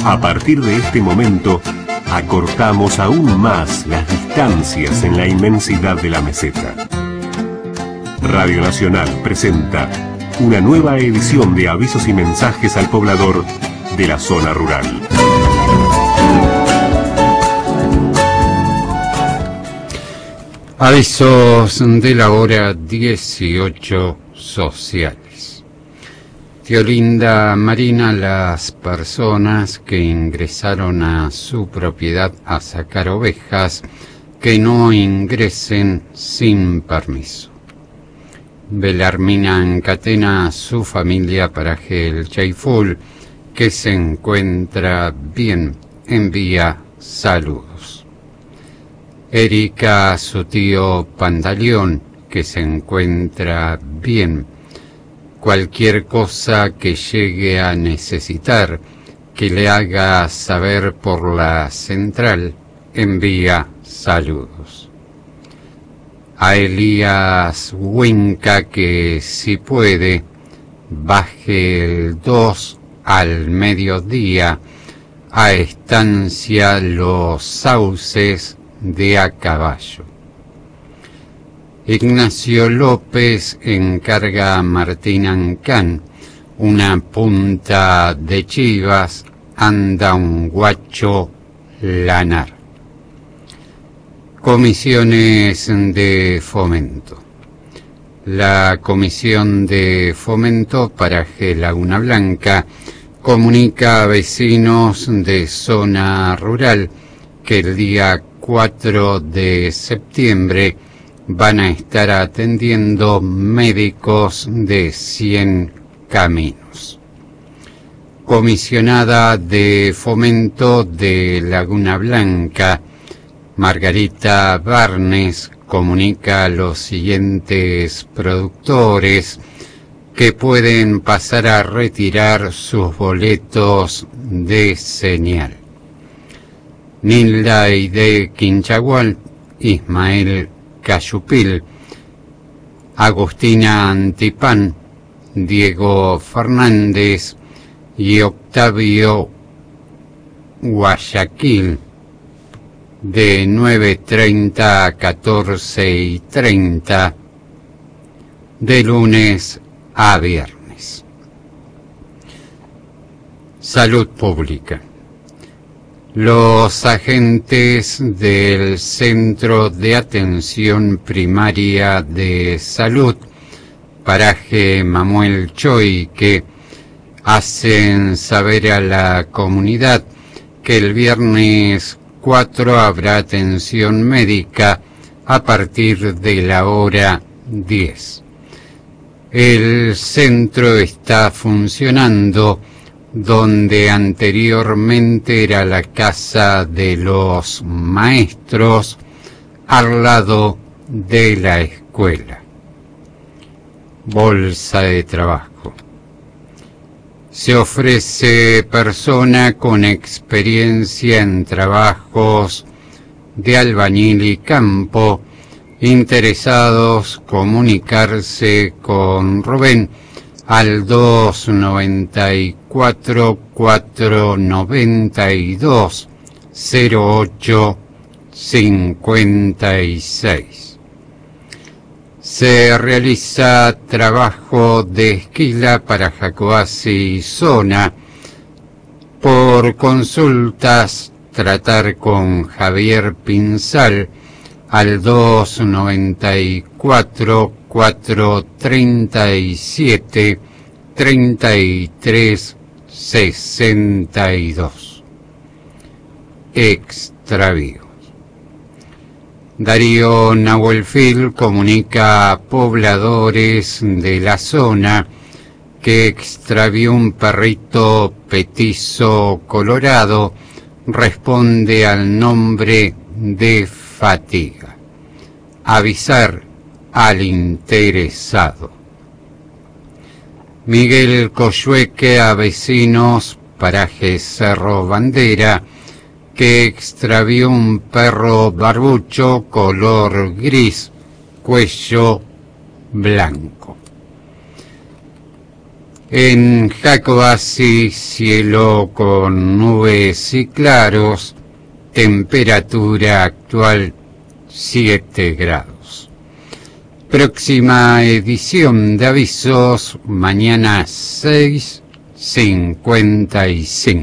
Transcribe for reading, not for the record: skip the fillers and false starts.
A partir de este momento, acortamos aún más las distancias en la inmensidad de la meseta. Radio Nacional presenta una nueva edición de avisos y mensajes al poblador de la zona rural. Avisos de la hora 18 sociales. Teolinda Marina, las personas que ingresaron a su propiedad a sacar ovejas, que no ingresen sin permiso. Belarmina encatena a su familia Paraje El Chaiful, que se encuentra bien, envía saludos. Erika a su tío Pantaleón, que se encuentra bien. Cualquier cosa que llegue a necesitar, que le haga saber por la central, envía saludos. A Elías Huinca, que si puede, baje el 2 al mediodía a Estancia Los Sauces de a caballo. Ignacio López encarga a Martín Ancán una punta de chivas, anda un guacho lanar. Comisiones de fomento. La Comisión de Fomento Paraje Laguna Blanca comunica a vecinos de zona rural que el día 4 de septiembre van a estar atendiendo médicos de 100 caminos. Comisionada de Fomento de Laguna Blanca, Margarita Barnes, comunica a los siguientes productores que pueden pasar a retirar sus boletos de señal. Nilday de Quinchagual, Ismael Cayupil, Agustina Antipán, Diego Fernández y Octavio Guayaquil, de 9:30 a 14:30, de lunes a viernes. Salud Pública. Los agentes del Centro de Atención Primaria de Salud, Paraje Mamuel Choique, hacen saber a la comunidad que el viernes 4 habrá atención médica a partir de la hora 10. El centro está funcionando donde anteriormente era la casa de los maestros, al lado de la escuela. Bolsa de trabajo. Se ofrece persona con experiencia en trabajos de albañil y campo, interesados comunicarse con Rubén al 294-492-0856. Se realiza trabajo de esquila para Jacoasi y zona. Por consultas, tratar con Javier Pinzal al 294-437-3362. Extravíos. Darío Nahuelfil comunica a pobladores de la zona que extravió un perrito petizo colorado, responde al nombre de Fatiga. Avisar al interesado. Miguel Coyhueque a vecinos, Paraje Cerro Bandera, que extravió un perro barbucho color gris, cuello blanco. En Jacobasi, cielo con nubes y claros, temperatura actual 7 grados. Próxima edición de avisos, mañana 6:55.